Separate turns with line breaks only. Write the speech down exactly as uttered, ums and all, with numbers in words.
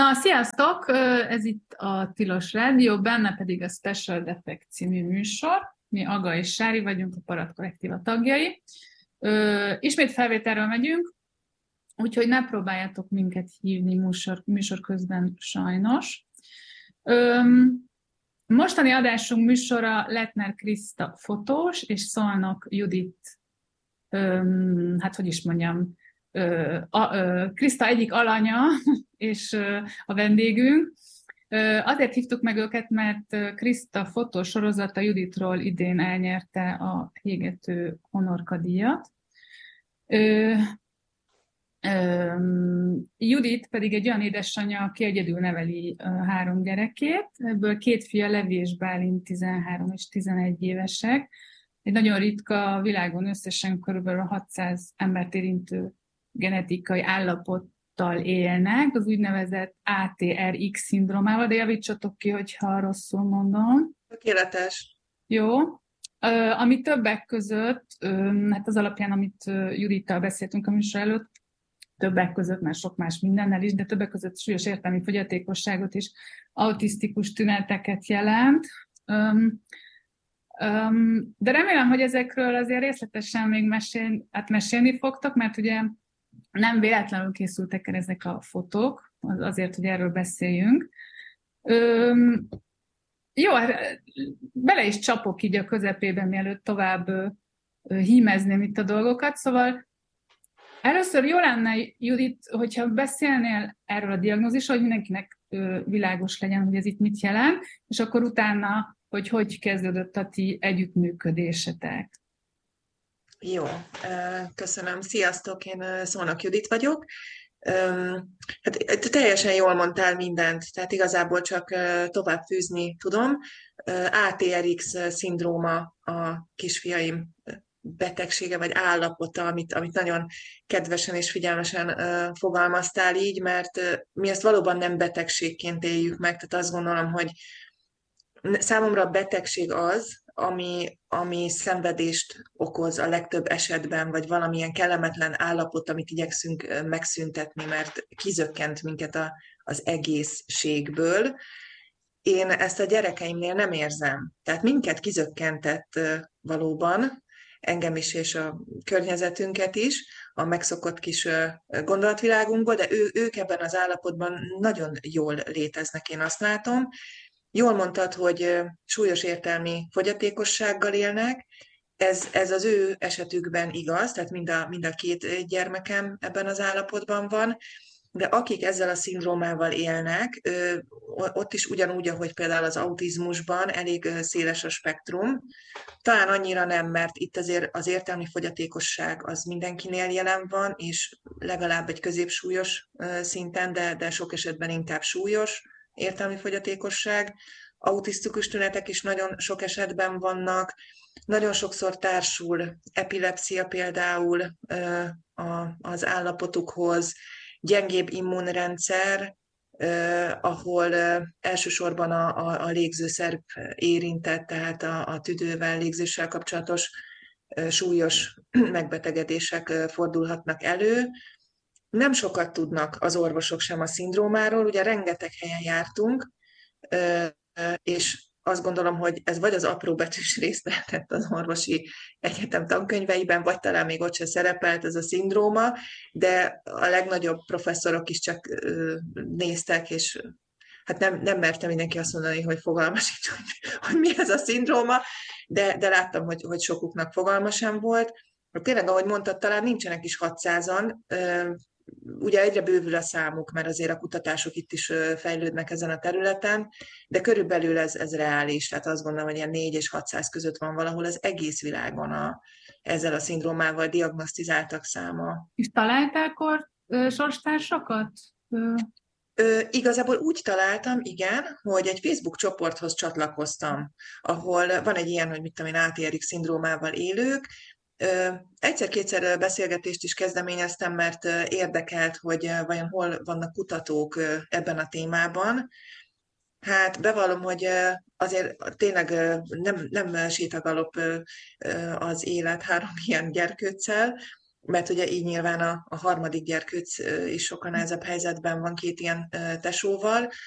Na, sziasztok! Ez itt a Tilos Rádió, benne pedig a Special Defect című műsor. Mi Aga és Sári vagyunk, a Parat Kollektíva tagjai. Ismét felvételről megyünk, úgyhogy ne próbáljátok minket hívni műsor, műsor közben sajnos. Mostani adásunk műsora Lettner Kriszta fotós, és Szolnok Judit, hát hogy is mondjam, Kriszta egyik alanya, és a vendégünk. Azért hívtuk meg őket, mert Kriszta fotós sorozata Juditról idén elnyerte a Hégető Honorka díjat. Judit pedig egy olyan édesanyja, aki egyedül neveli három gyerekét, ebből két fia, Levi és Bálint, tizenhárom és tizenegy évesek. Egy nagyon ritka, világon összesen körülbelül hatszáz embert érintő genetikai állapottal élnek, az úgynevezett á té er iksz-szindrómával, de javítsatok ki, hogyha rosszul mondom.
Tökéletes.
Jó. Ami többek között, hát az alapján, amit Judittal beszéltünk a műsor előtt, többek között, már sok más mindennel is, de többek között súlyos értelmi fogyatékosságot és autisztikus tüneteket jelent. De remélem, hogy ezekről azért részletesen még mesél, hát mesélni fogtok, mert ugye nem véletlenül készültek el ezek a fotók, azért, hogy erről beszéljünk. Öm, jó, bele is csapok így a közepében, mielőtt tovább hímezném itt a dolgokat. Szóval először jó lenne, Judit, hogyha beszélnél erről a diagnózisról, hogy mindenkinek világos legyen, hogy ez itt mit jelent, és akkor utána, hogy hogy kezdődött a ti együttműködésetek.
Jó, köszönöm. Sziasztok, én Szolnok Judit vagyok. Hát teljesen jól mondtál mindent, tehát igazából csak tovább fűzni tudom. á té er iksz-szindróma a kisfiaim betegsége vagy állapota, amit, amit nagyon kedvesen és figyelmesen fogalmaztál így, mert mi ezt valóban nem betegségként éljük meg, tehát azt gondolom, hogy számomra a betegség az, ami, ami szenvedést okoz a legtöbb esetben, vagy valamilyen kellemetlen állapot, amit igyekszünk megszüntetni, mert kizökkent minket a, az egészségből. Én ezt a gyerekeimnél nem érzem. Tehát minket kizökkentett valóban, engem is és a környezetünket is, a megszokott kis gondolatvilágunkból, de ő, ők ebben az állapotban nagyon jól léteznek, én azt látom. Jól mondtad, hogy súlyos értelmi fogyatékossággal élnek, ez, ez az ő esetükben igaz, tehát mind a, mind a két gyermekem ebben az állapotban van, de akik ezzel a szindrómával élnek, ott is ugyanúgy, ahogy például az autizmusban elég széles a spektrum, talán annyira nem, mert itt azért az értelmi fogyatékosság az mindenkinél jelen van, és legalább egy középsúlyos szinten, de, de sok esetben inkább súlyos értelmi fogyatékosság. Autisztikus tünetek is nagyon sok esetben vannak. Nagyon sokszor társul epilepszia például az állapotukhoz, gyengébb immunrendszer, ahol elsősorban a, a, a légzőszerv érintett, tehát a, a tüdővel, légzéssel kapcsolatos súlyos megbetegedések fordulhatnak elő. Nem sokat tudnak az orvosok sem a szindrómáról, ugye rengeteg helyen jártunk, és azt gondolom, hogy ez vagy az apróbetűs részt lehetett az orvosi egyetem tankönyveiben, vagy talán még ott se szerepelt ez a szindróma, de a legnagyobb professzorok is csak néztek, és hát nem, nem merte mindenki azt mondani, hogy fogalma sincs, hogy, hogy mi ez a szindróma, de, de láttam, hogy, hogy sokuknak fogalma sem volt. Tényleg, ahogy mondtad, talán nincsenek is hatszázan, ugye egyre bővül a számuk, mert azért a kutatások itt is fejlődnek ezen a területen, de körülbelül ez, ez reális, tehát azt gondolom, hogy ilyen négy és hatszáz között van valahol az egész világon a, ezzel a szindrómával diagnosztizáltak száma.
És találtál sorstársakat?
Ö, igazából úgy találtam, igen, hogy egy Facebook csoporthoz csatlakoztam, ahol van egy ilyen, hogy mit tudom én, á té er iksz-szindrómával élők. Egyszer-kétszer beszélgetést is kezdeményeztem, mert érdekelt, hogy vajon hol vannak kutatók ebben a témában. Hát bevallom, hogy azért tényleg nem, nem sétagalop az élet három ilyen gyerkőccel, mert ugye így nyilván a, a harmadik gyerkőc is sokkal nehezebb helyzetben van két ilyen tesóval,